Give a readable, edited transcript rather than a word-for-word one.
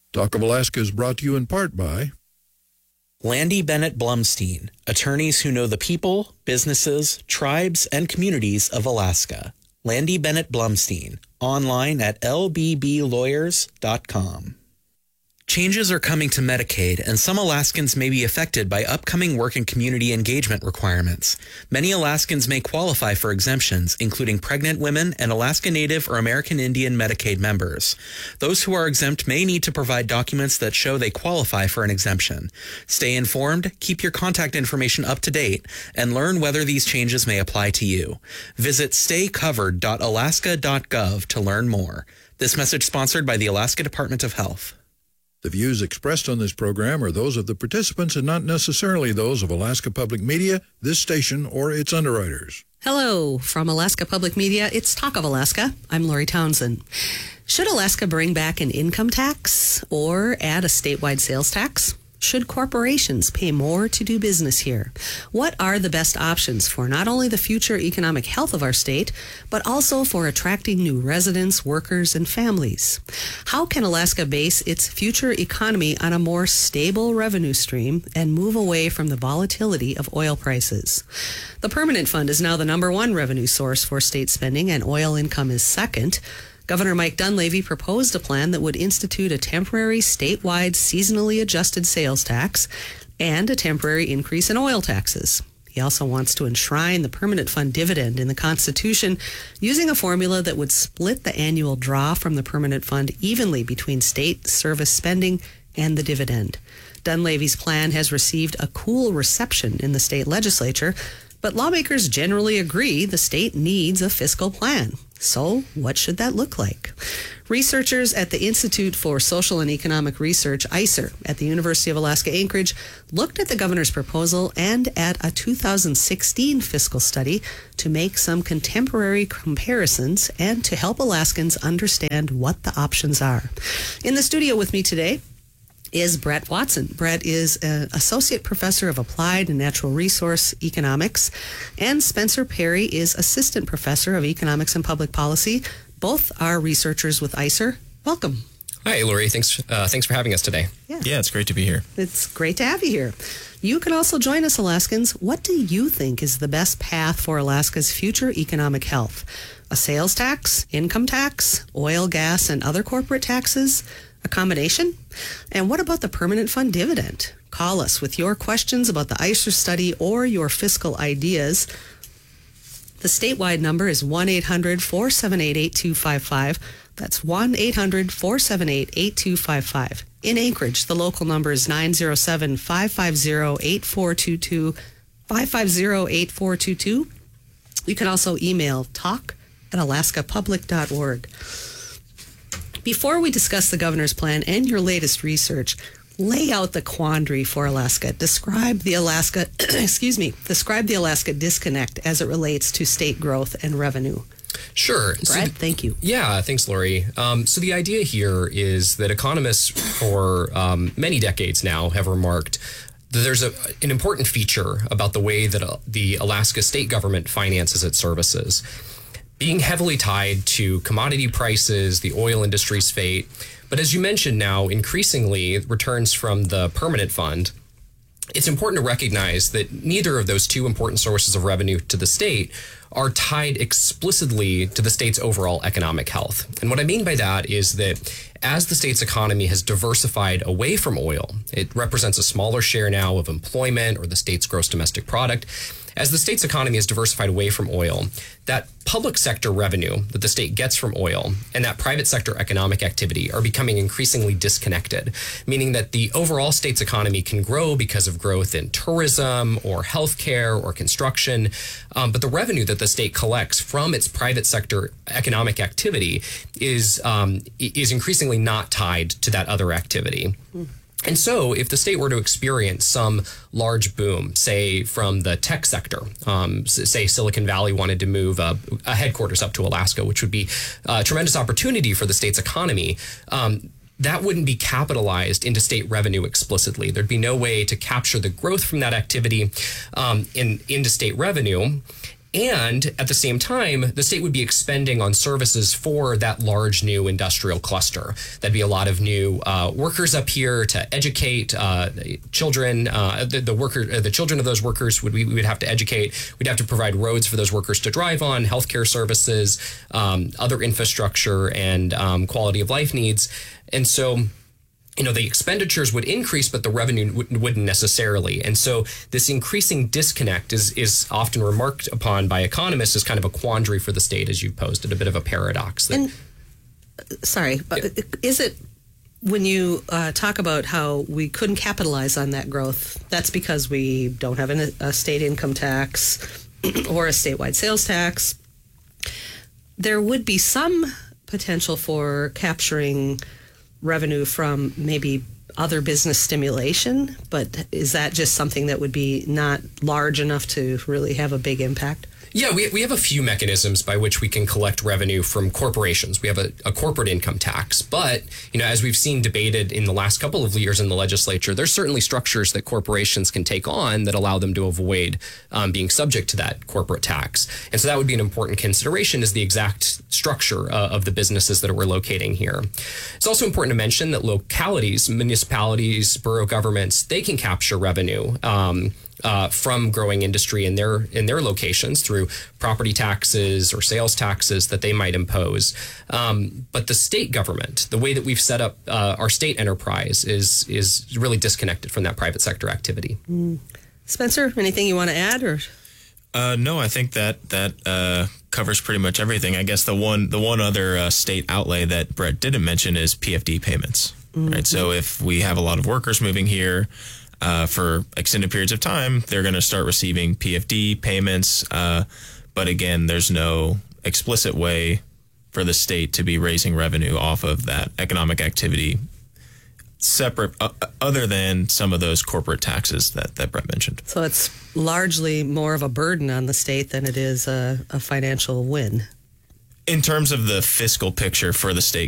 Talk of Alaska is brought to you in part by Landy Bennett Blumstein, attorneys who know the people, businesses, tribes, and communities of Alaska. Landy Bennett Blumstein, online at lbblawyers.com. Changes are coming to Medicaid, and some Alaskans may be affected by upcoming work and community engagement requirements. Many Alaskans may qualify for exemptions, including pregnant women and Alaska Native or American Indian Medicaid members. Those who are exempt may need to provide documents that show they qualify for an exemption. Stay informed, keep your contact information up to date, and learn whether these changes may apply to you. Visit staycovered.alaska.gov to learn more. This message sponsored by the Alaska Department of Health. The views expressed on this program are those of the participants and not necessarily those of Alaska Public Media, this station, or its underwriters. Hello, from Alaska Public Media, it's Talk of Alaska. I'm Lori Townsend. Should Alaska bring back an income tax or add a statewide sales tax? Should corporations pay more to do business here? What are the best options for not only the future economic health of our state, but also for attracting new residents, workers, and families? How can Alaska base its future economy on a more stable revenue stream and move away from the volatility of oil prices? The Permanent Fund is now the #1 revenue source for state spending, and oil income is second. Governor Mike Dunleavy proposed a plan that would institute a temporary statewide seasonally adjusted sales tax and a temporary increase in oil taxes. He also wants to enshrine the Permanent Fund dividend in the Constitution using a formula that would split the annual draw from the Permanent Fund evenly between state service spending and the dividend. Dunleavy's plan has received a cool reception in the state legislature, but lawmakers generally agree the state needs a fiscal plan. So, what should that look like? Researchers at the Institute for Social and Economic Research, ICER, at the University of Alaska Anchorage, looked at the governor's proposal and at a 2016 fiscal study to make some contemporary comparisons and to help Alaskans understand what the options are. In the studio with me today is Brett Watson. Brett is an associate professor of applied and natural resource economics, and Spencer Perry is assistant professor of economics and public policy. Both are researchers with ICER. Welcome. Hi, Lori. Thanks for having us today. Yeah, it's great to be here. It's great to have you here. You can also join us, Alaskans. What do you think is the best path for Alaska's future economic health? A sales tax, income tax, oil, gas, and other corporate taxes? A combination? And what about the Permanent Fund dividend? Call us with your questions about the ICER study or your fiscal ideas. The statewide number is 1-800-478-8255. That's 1-800-478-8255. In Anchorage, the local number is 907-550-8422, 550-8422. You can also email talk@alaskapublic.org. Before we discuss the governor's plan and your latest research, lay out the quandary for Alaska. Describe the Alaska, describe the Alaska disconnect as it relates to state growth and revenue. Sure. Brett, thank you. Yeah, thanks, Lori. So the idea here is that economists for many decades now have remarked that there's an important feature about the way that the Alaska state government finances its services, being heavily tied to commodity prices, the oil industry's fate. But as you mentioned now, increasingly returns from the Permanent Fund. It's important to recognize that neither of those two important sources of revenue to the state are tied explicitly to the state's overall economic health. And what I mean by that is that as the state's economy has diversified away from oil, it represents a smaller share now of employment or the state's gross domestic product. As the state's economy has diversified away from oil, that public sector revenue that the state gets from oil and that private sector economic activity are becoming increasingly disconnected, meaning that the overall state's economy can grow because of growth in tourism or healthcare or construction, but the revenue that the state collects from its private sector economic activity is increasingly not tied to that other activity. And so if the state were to experience some large boom, say from the tech sector, say Silicon Valley wanted to move a headquarters up to Alaska, which would be a tremendous opportunity for the state's economy, that wouldn't be capitalized into state revenue explicitly. There'd be no way to capture the growth from that activity into state revenue. And at the same time, the state would be expending on services for that large new industrial cluster. That'd be a lot of new workers up here to educate children. The children of those workers we would have to educate. We'd have to provide roads for those workers to drive on, healthcare services, other infrastructure, and quality of life needs. And so, the expenditures would increase, but the revenue wouldn't necessarily. And so this increasing disconnect is often remarked upon by economists as kind of a quandary for the state, as you posed it, a bit of a paradox. Is it when you talk about how we couldn't capitalize on that growth, that's because we don't have a state income tax or a statewide sales tax? There would be some potential for capturing revenue from maybe other business stimulation, but is that just something that would be not large enough to really have a big impact? Yeah, we have a few mechanisms by which we can collect revenue from corporations. We have a corporate income tax. But, as we've seen debated in the last couple of years in the legislature, there's certainly structures that corporations can take on that allow them to avoid being subject to that corporate tax. And so that would be an important consideration, is the exact structure of the businesses that we're locating here. It's also important to mention that localities, municipalities, borough governments, they can capture revenue from growing industry in their locations through property taxes or sales taxes that they might impose. But the state government, the way that we've set up our state enterprise, is really disconnected from that private sector activity. Spencer, anything you want to add? Or no, I think that covers pretty much everything. I guess the one other state outlay that Brett didn't mention is PFD payments. Right. So if we have a lot of workers moving here for extended periods of time, they're going to start receiving PFD payments. But again, there's no explicit way for the state to be raising revenue off of that economic activity separate, other than some of those corporate taxes that Brett mentioned. So it's largely more of a burden on the state than it is a financial win. In terms of the fiscal picture for the state